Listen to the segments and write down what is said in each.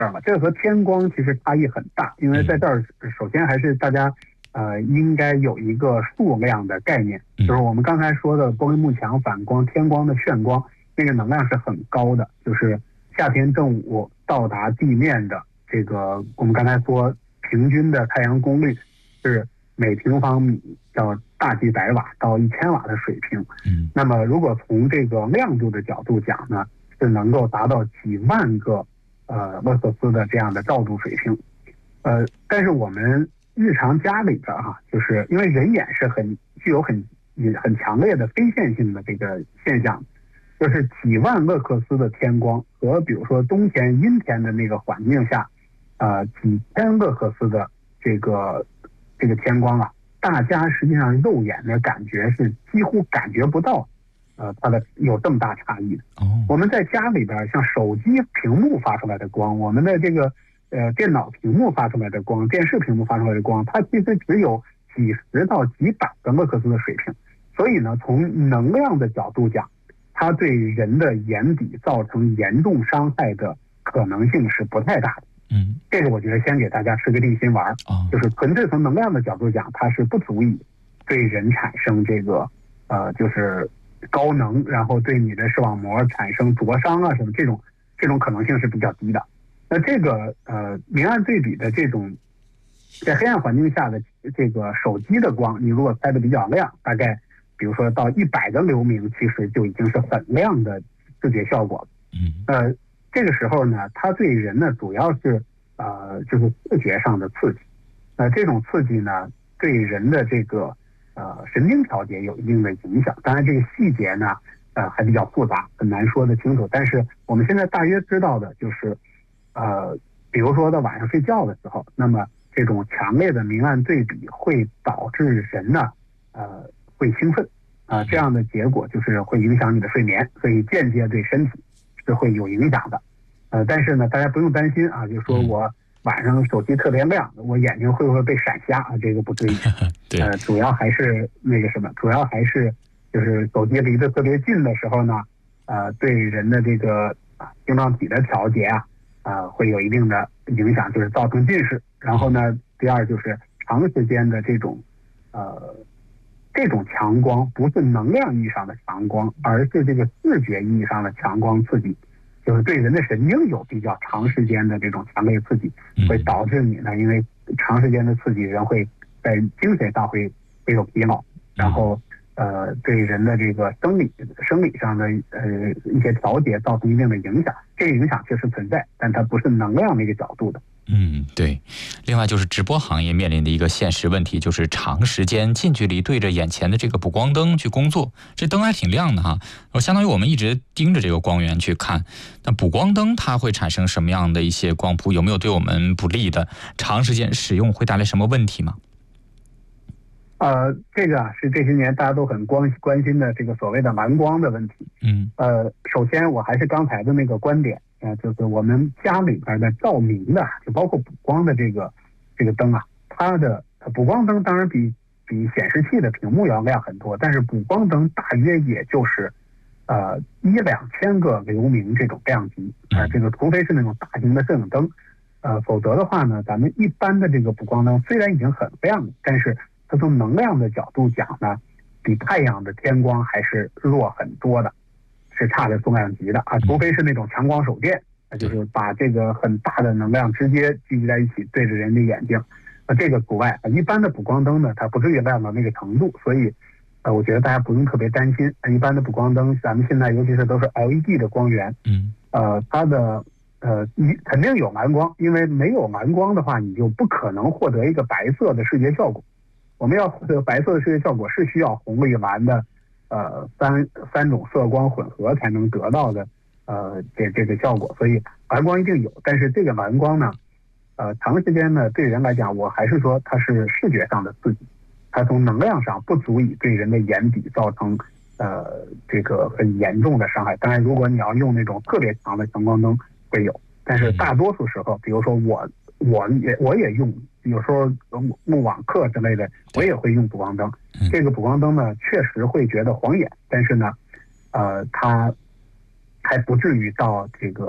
了。这个和天光其实差异很大，因为在这儿首先还是大家应该有一个数量的概念，就是我们刚才说的光幕墙反光、天光的眩光，那个能量是很高的，就是夏天正午到达地面的这个，我们刚才说平均的太阳功率是每平方米叫大几百瓦到1000瓦的水平。那么如果从这个亮度的角度讲呢，是能够达到几万个勒克斯的这样的照度水平。但是我们日常家里边就是因为人眼是具有很强烈的非线性的这个现象，就是几万勒克斯的天光和比如说冬天阴天的那个环境下，几千勒克斯的这个天光大家实际上肉眼的感觉是几乎感觉不到，它的有这么大差异的。我们在家里边，像手机屏幕发出来的光，我们的这个电脑屏幕发出来的光，电视屏幕发出来的光，它其实只有几十到几百个勒克斯的水平。所以呢，从能量的角度讲，它对人的眼底造成严重伤害的可能性是不太大的。这个我觉得先给大家吃个定心丸，就是纯粹从能量的角度讲，它是不足以对人产生这个就是高能，然后对你的视网膜产生灼伤什么这种可能性是比较低的。那这个明暗对比的这种在黑暗环境下的这个手机的光，你如果开的比较亮，大概比如说到100个流明，其实就已经是很亮的视觉效果了。这个时候呢，它对人呢主要是就是视觉上的刺激。这种刺激呢对人的这个神经调节有一定的影响。当然这个细节呢还比较复杂，很难说得清楚。但是我们现在大约知道的就是比如说到晚上睡觉的时候，那么这种强烈的明暗对比会导致人呢会兴奋这样的结果就是会影响你的睡眠，所以间接对身体是会有影响的。但是呢，大家不用担心就是说我晚上手机特别亮，我眼睛会不会被闪瞎这个不对。主要还是那个什么，主要还是就是手机离得特别近的时候呢，对人的这个晶状体的调节会有一定的影响，就是造成近视。然后呢，第二就是长时间的这种强光，不是能量意义上的强光，而是这个视觉意义上的强光刺激，就是对人的神经有比较长时间的这种强烈刺激，会导致你呢，因为长时间的刺激，人会在精神上会有疲劳，然后对人的这个生理上的一些调节造成一定的影响。这个影响确实存在，但它不是能量那个角度的。 对。另外就是直播行业面临的一个现实问题，就是长时间近距离对着眼前的这个补光灯去工作，这灯还挺亮的相当于我们一直盯着这个光源去看。那补光灯它会产生什么样的一些光谱？有没有对我们不利的？长时间使用会带来什么问题吗？ 这个是这些年大家都很关心的这个所谓的蓝光的问题。首先我还是刚才的那个观点，就是我们家里边的照明的，就包括补光的这个灯它的补光灯当然比显示器的屏幕要亮很多，但是补光灯大约也就是1-2千个流明这种量级这个除非是那种大型的摄影灯，否则的话呢，咱们一般的这个补光灯虽然已经很亮了，但是它从能量的角度讲呢，比太阳的天光还是弱很多的，是差着重量级的除非是那种强光手电，就是把这个很大的能量直接聚集在一起对着人的眼睛，这个除外。一般的补光灯呢，它不至于亮到那个程度，所以我觉得大家不用特别担心。一般的补光灯，咱们现在尤其是都是 LED 的光源，它的肯定有蓝光，因为没有蓝光的话，你就不可能获得一个白色的视觉效果。我们要获得白色的视觉效果，是需要红绿蓝的三种色光混合才能得到的这个效果。所以蓝光一定有，但是这个蓝光呢，长时间呢对人来讲，我还是说它是视觉上的刺激，它从能量上不足以对人的眼底造成这个很严重的伤害。当然，如果你要用那种特别强的强光灯会有，但是大多数时候，比如说我也用，有时候录网课之类的，我也会用补光灯。这个补光灯呢，确实会觉得晃眼，但是呢，它还不至于到这个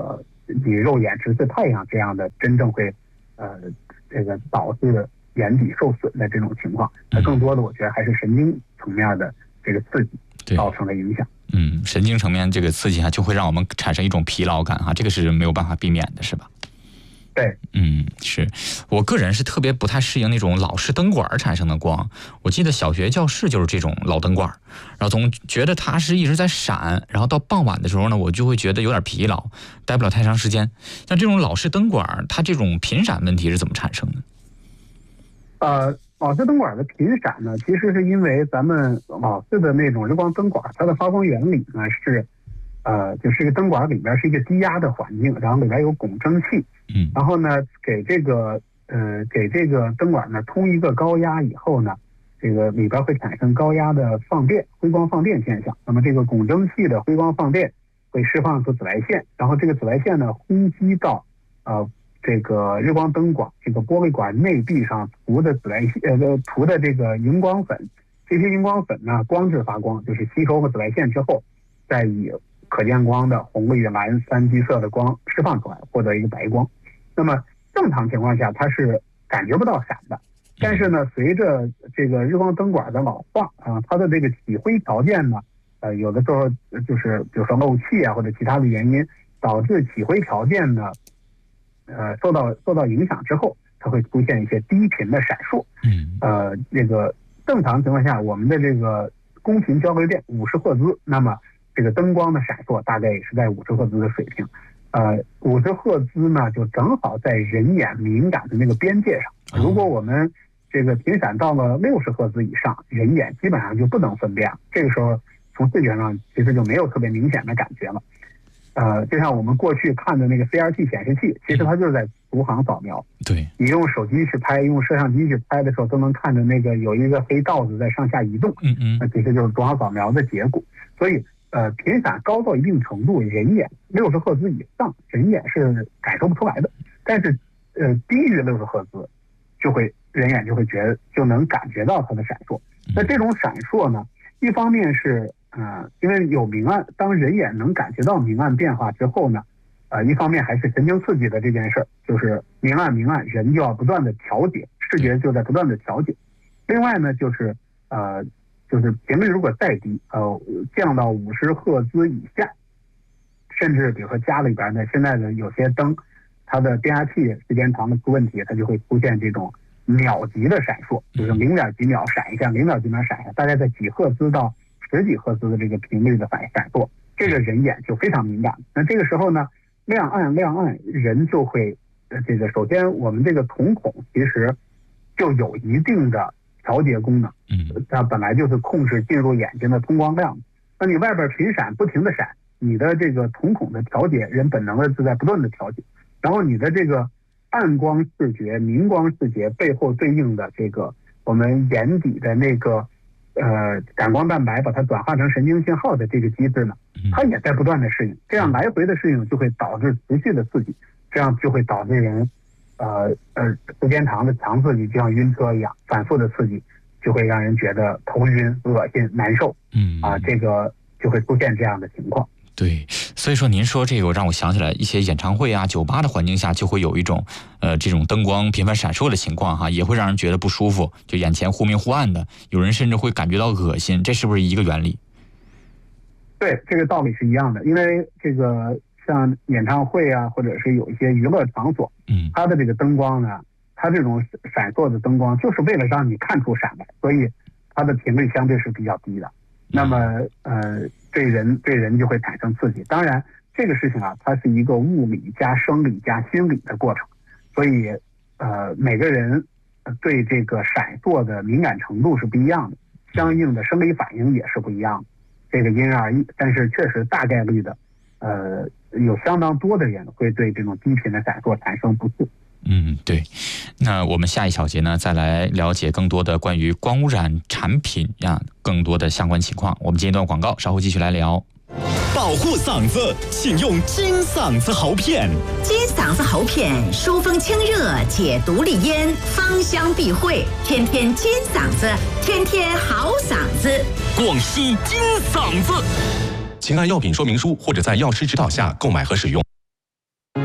你肉眼直视太阳这样的真正会这个导致眼底受损的这种情况。那更多的我觉得还是神经层面的这个刺激造成了影响。 神经层面这个刺激就会让我们产生一种疲劳感这个是没有办法避免的，是吧？ 对， 是我个人是特别不太适应那种老式灯管产生的光。我记得小学教室就是这种老灯管，然后总觉得它是一直在闪，然后到傍晚的时候呢，我就会觉得有点疲劳，待不了太长时间。像这种老式灯管，它这种频闪问题是怎么产生的？ 老式灯管的频闪呢，其实是因为咱们老式的那种日光灯管，它的发光原理呢是，就是一个灯管里边是一个低压的环境，然后里边有汞蒸气，然后呢给这个灯管呢通一个高压以后呢，这个里边会产生高压的放电，辉光放电现象。那么这个汞蒸气的辉光放电会释放出紫外线，然后这个紫外线呢轰击到这个日光灯管这个玻璃管内壁上涂的涂的这个荧光粉，这些荧光粉呢光致发光，就是吸收了紫外线之后，再以可见光的红绿蓝3基色的光释放出来，获得一个白光。那么正常情况下它是感觉不到闪的，但是呢随着这个日光灯管的老化它的这个起灰条件呢有的时候就是比如说漏气或者其他的原因导致起灰条件呢受到影响之后，它会出现一些低频的闪烁。这个正常情况下，我们的这个公频交流电50赫兹，那么这个灯光的闪烁大概也是在50赫兹的水平。50赫兹呢，就正好在人眼敏感的那个边界上。如果我们这个频闪到了60赫兹以上，人眼基本上就不能分辨了。这个时候从视觉上其实就没有特别明显的感觉了。就像我们过去看的那个 CRT 显示器，其实它就是在逐行扫描。 对， 你用手机去拍，用摄像机去拍的时候，都能看着那个有一个黑道子在上下移动。那其实就是逐行扫描的结果。所以频闪高到一定程度，人眼60赫兹以上，人眼是感受不出来的。但是低于60赫兹，人眼就会就能感觉到它的闪烁。那这种闪烁呢，一方面是因为有明暗，当人眼能感觉到明暗变化之后呢，一方面还是神经刺激的这件事儿，就是明暗，人就要不断的调节，视觉就在不断的调节。另外呢，就是频率如果再低，降到50赫兹以下，甚至比如说家里边呢，现在的有些灯，它的变压器时间长的出问题，它就会出现这种秒级的闪烁，就是0点几秒闪一下，0点几秒闪一下，大概在几赫兹到10几赫兹的这个频率的闪烁，这个人眼就非常敏感。那这个时候呢，亮暗，人就会这个首先我们这个瞳孔其实就有一定的调节功能，它本来就是控制进入眼睛的通光量。那你外边频闪不停的闪，你的这个瞳孔的调节，人本能的是在不断的调节，然后你的这个暗光视觉、明光视觉背后对应的这个我们眼底的那个感光蛋白把它转化成神经信号的这个机制呢，它也在不断的适应，这样来回的适应就会导致持续的刺激，这样就会导致人时间长的强刺激就像晕车一样，反复的刺激就会让人觉得头晕、恶心、难受，这个就会出现这样的情况。 对，所以说您说这个让我想起来一些演唱会酒吧的环境下就会有一种这种灯光频繁闪烁的情况也会让人觉得不舒服，就眼前忽明忽暗的，有人甚至会感觉到恶心，这是不是一个原理？ 对，这个道理是一样的，因为这个像演唱会或者是有一些娱乐场所，它的这个灯光呢，它这种闪烁的灯光就是为了让你看出闪来，所以它的频率相对是比较低的。那么对人就会产生刺激。当然这个事情它是一个物理加生理加心理的过程，所以每个人对这个闪烁的敏感程度是不一样的，相应的生理反应也是不一样的，这个因人而异。但是确实大概率的有相当多的人会对这种低频的闪烁产生不适。 对。那我们下一小节呢，再来了解更多的关于光污染产品更多的相关情况。我们接一段广告，稍后继续来聊。 保护嗓子，请用金嗓子喉片。 金嗓子喉片疏风清热，解毒利咽，芳香避秽，天天金嗓子，天天好嗓子。 广西金嗓子，请按药品说明书或者在药师指导下购买和使用。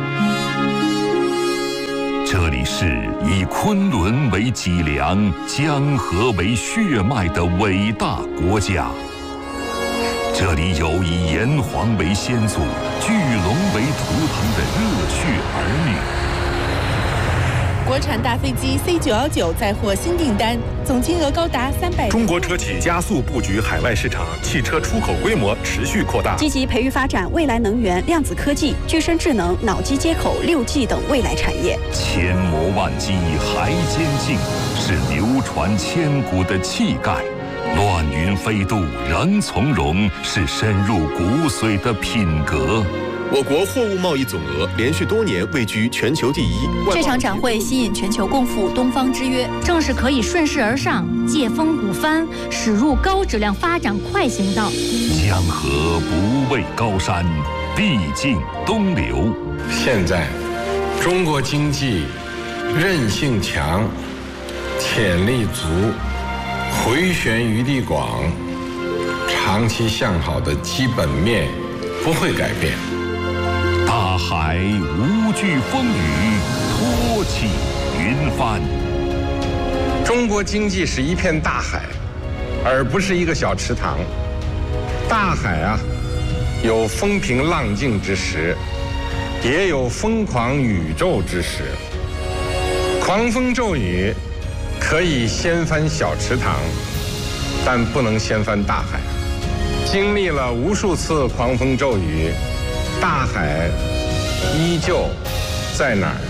这里是以昆仑为脊梁、江河为血脉的伟大国家。这里有以炎黄为先祖、巨龙为图腾的热血儿女。 国产大飞机 C919 再获新订单，总金额高达300。 中国车企加速布局海外市场，汽车出口规模持续扩大， 积极培育发展未来能源、量子科技、具身智能、脑机接口、6G 等未来产业。 千磨万击还坚劲，是流传千古的气概；乱云飞渡仍从容，是深入骨髓的品格。 我国货物贸易总额连续多年位居全球第一。 这场展会吸引全球共赴东方之约，正是可以顺势而上、借风鼓帆，驶入高质量发展快行道。 江河不畏高山，必尽东流。 现在，中国经济韧性强，潜力足，回旋余地广，长期向好的基本面不会改变。 大海无惧风雨，托起云帆。 中国经济是一片大海，而不是一个小池塘。大海啊，有风平浪静之时，也有疯狂宇宙之时。狂风骤雨可以掀翻小池塘，但不能掀翻大海。经历了无数次狂风骤雨，大海依旧在哪儿？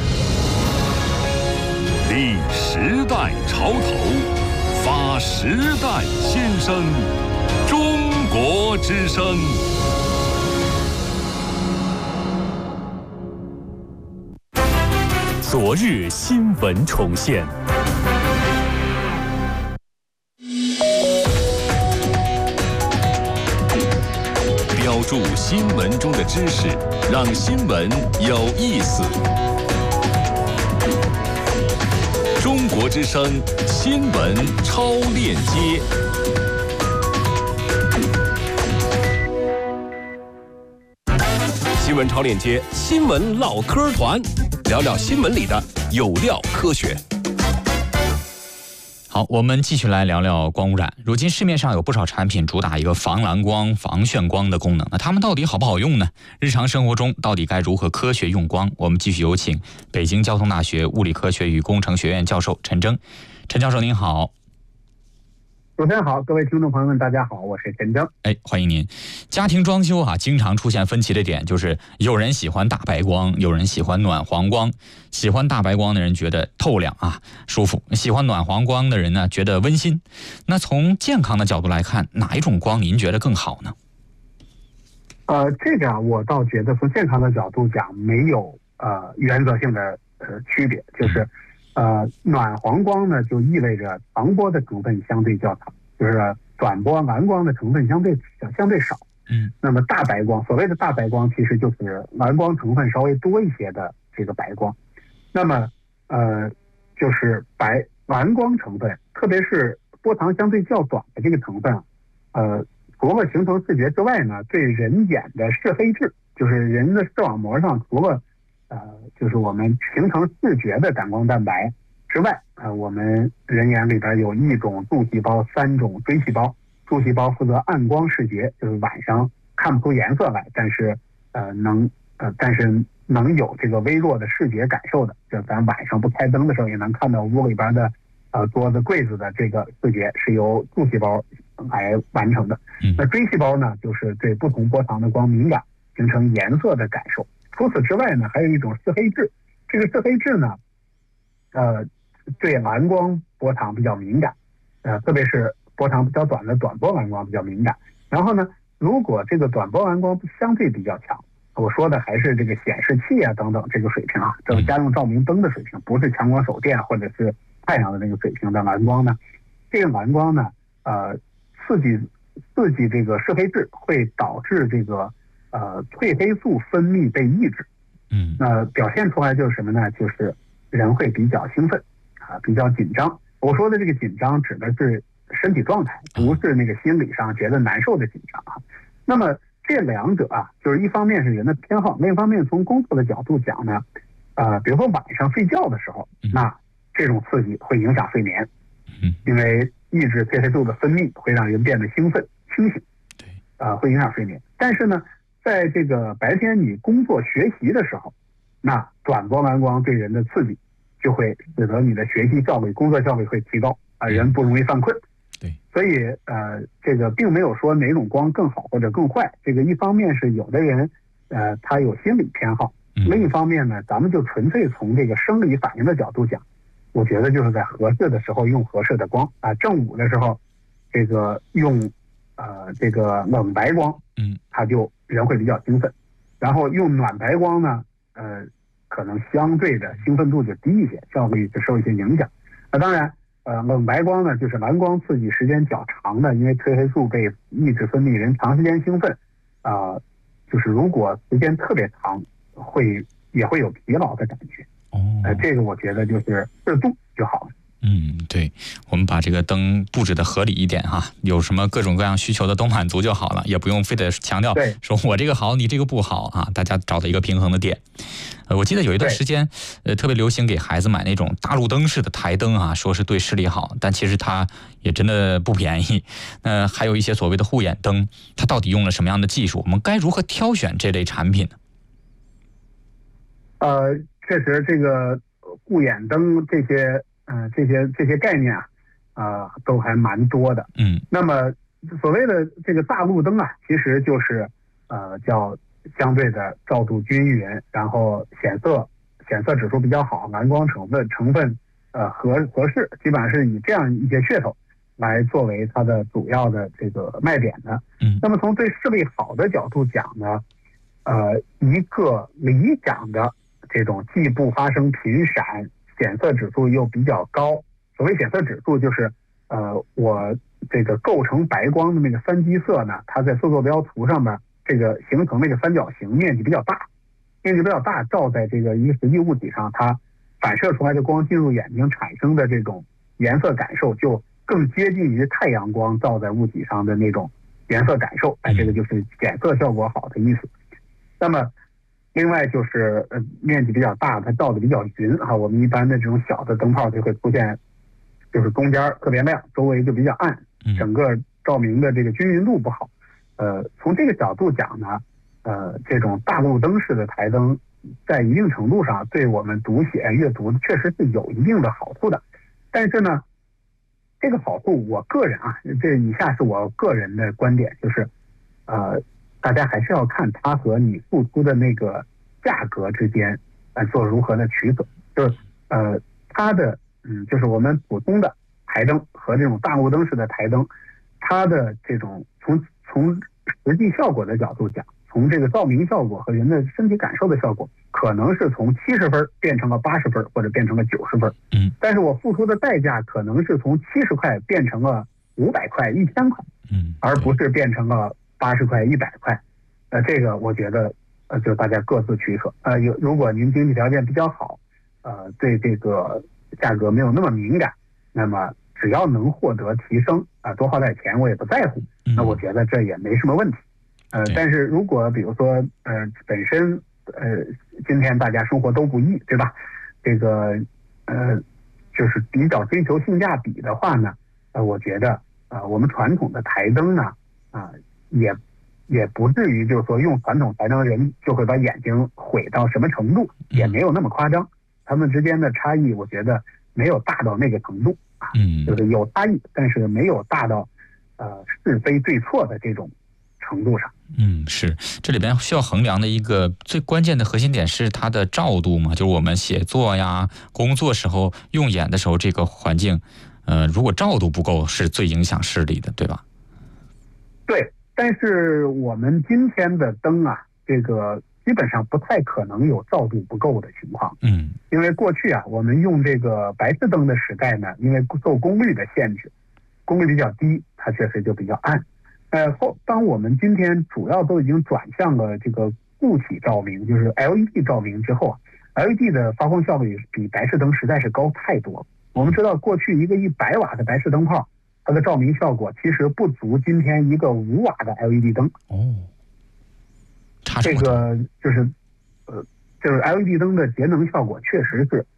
立时代潮头，发时代新声。中国之声。 昨日新闻重现。 标注新闻中的知识，让新闻有意思。中国之声新闻超链接。 新闻超链接，新闻唠嗑团，聊聊新闻里的有料科学。 好，我们继续来聊聊光污染。如今市面上有不少产品主打一个防蓝光、防眩光的功能，那它们到底好不好用呢？日常生活中到底该如何科学用光？我们继续有请北京交通大学物理科学与工程学院教授陈征。陈教授您好。 主持人好，各位听众朋友们，大家好，我是陈征。 欢迎您。家庭装修经常出现分歧的点就是有人喜欢大白光，有人喜欢暖黄光。喜欢大白光的人觉得透亮舒服，喜欢暖黄光的人呢觉得温馨。那从健康的角度来看，哪一种光您觉得更好呢？ 这个我倒觉得从健康的角度讲没有原则性的区别，就是暖黄光呢就意味着长波的成分相对较长，就是短波蓝光的成分相对少。那么大白光，所谓的大白光其实就是蓝光成分稍微多一些的这个白光。那么就是蓝光成分，特别是波长相对较短的这个成分除了形成视觉之外呢，对人眼的视黑质，就是人的视网膜上除了就是我们形成视觉的感光蛋白之外，我们人眼里边有1种柱细胞，3种锥细胞。柱细胞负责暗光视觉，就是晚上看不出颜色来，但是能有这个微弱的视觉感受的，就咱晚上不开灯的时候也能看到屋里边的桌子柜子的这个视觉是由柱细胞来完成的。那锥细胞呢，就是对不同波长的光敏感，形成颜色的感受。除此之外呢，还有一种视黑质，这个视黑质呢对蓝光波长比较敏感，特别是波长比较短的短波蓝光比较敏感。然后呢，如果这个短波蓝光相对比较强，我说的还是这个显示器等等这个水平这是家用照明灯的水平，不是强光手电或者是太阳的那个水平的蓝光呢，这个蓝光呢刺激这个视黑质会导致这个褪黑素分泌被抑制。那表现出来就是什么呢？就是人会比较兴奋比较紧张。我说的这个紧张指的是身体状态，不是那个心理上觉得难受的紧张那么这两者就是一方面是人的偏好，另一方面从工作的角度讲呢， 比如说晚上睡觉的时候，那这种刺激会影响睡眠，因为抑制褪黑素的分泌会让人变得兴奋清醒，会影响睡眠。但是呢，在这个白天你工作学习的时候，那短波蓝光对人的刺激就会使得你的学习效率、工作效率会提高人不容易犯困。 对， 所以这个并没有说哪种光更好或者更坏。这个一方面是有的人他有心理偏好，另一方面呢，咱们就纯粹从这个生理反应的角度讲，我觉得就是在合适的时候用合适的光正午的时候，这个用这个冷白光，它就人会比较兴奋，然后用暖白光呢，可能相对的兴奋度就低一些，效率就受一些影响。当然，冷白光呢，就是蓝光刺激时间较长的，因为褪黑素被抑制分泌，人长时间兴奋，就是如果时间特别长，也会有疲劳的感觉。这个我觉得就是适度就好了。 对，我们把这个灯布置的合理一点哈，有什么各种各样需求的都满足就好了，也不用非得强调说我这个好你这个不好啊，大家找到一个平衡的点。我记得有一段时间特别流行给孩子买那种大路灯式的台灯啊，说是对视力好，但其实它也真的不便宜。还有一些所谓的护眼灯，它到底用了什么样的技术？我们该如何挑选这类产品呢？ 确实这个护眼灯这些概念都还蛮多的。那么所谓的这个大路灯其实就是叫相对的照度均匀，然后显色指数比较好，蓝光成分合适，基本上是以这样一些噱头来作为它的主要的这个卖点的。那么从对视力好的角度讲呢，一个理想的这种既不发生频闪，显色指数又比较高。所谓显色指数就是我这个构成白光的那个三基色呢，它在色坐标图上面这个形成那个三角形面积比较大，照在这个一个实际物体上，它反射出来的光进入眼睛产生的这种颜色感受就更接近于太阳光照在物体上的那种颜色感受。这个就是显色效果好的意思。那么另外就是面积比较大，它照的比较匀我们一般的这种小的灯泡就会出现，就是中间特别亮，周围就比较暗，整个照明的这个均匀度不好。从这个角度讲呢，这种大路灯式的台灯在一定程度上对我们读写阅读确实是有一定的好处的。但是呢，这个好处我个人这以下是我个人的观点，就是大家还是要看它和你付出的那个价格之间做如何的取舍。就是它的就是我们普通的台灯和这种大路灯式的台灯，它的这种从实际效果的角度讲，从这个照明效果和人的身体感受的效果，可能是从70分变成了80分，或者变成了90分。但是我付出的代价可能是从70块变成了500块、1000块，而不是变成了80块、100块。这个我觉得就大家各自取舍。如果您经济条件比较好，对这个价格没有那么敏感，那么只要能获得提升多花点钱我也不在乎，那我觉得这也没什么问题。但是如果比如说本身今天大家生活都不易，对吧？这个就是比较追求性价比的话呢，我觉得我们传统的台灯呢也不至于就是说用传统台灯的人就会把眼睛毁到什么程度，也没有那么夸张。他们之间的差异我觉得没有大到那个程度就是有差异，但是没有大到是非对错的这种程度上。 是，这里边需要衡量的一个最关键的核心点是它的照度嘛，就是我们写作呀、工作时候用眼的时候，这个环境如果照度不够是最影响视力的，对吧？ 对，但是我们今天的灯这个基本上不太可能有照度不够的情况。因为过去我们用这个白炽灯的时代呢，因为受功率的限制，功率比较低，它确实就比较暗。当我们今天主要都已经转向了这个固体照明，就是 LED 照明之后LED 的发光效率比白炽灯实在是高太多了。我们知道过去一个100瓦的白炽灯泡，它的照明效果其实不足今天一个5瓦的 LED 灯。这个就是就是 LED 灯的节能效果确实是